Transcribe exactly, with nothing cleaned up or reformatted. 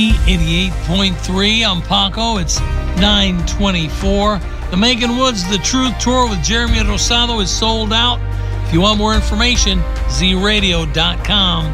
eighty-eight point three. I'm Paco. It's nine twenty-four. The Megan Woods The Truth Tour with Jeremy Rosado is sold out. If you want more information, z radio dot com.